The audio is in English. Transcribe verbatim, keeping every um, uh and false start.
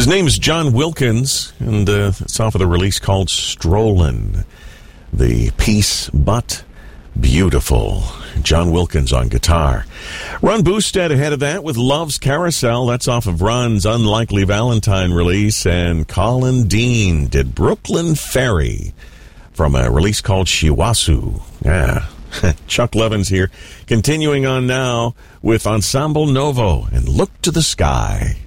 His name is John Wilkins, and uh, it's off of the release called Strollin'. The piece, but beautiful. John Wilkins on guitar. Ron Boosted ahead of that with Love's Carousel. That's off of Ron's Unlikely Valentine release. And Colin Dean did Brooklyn Ferry from a release called Shiwasu. Yeah. Chuck Levins here. Continuing on now with Ensemble Novo and Look to the Sky.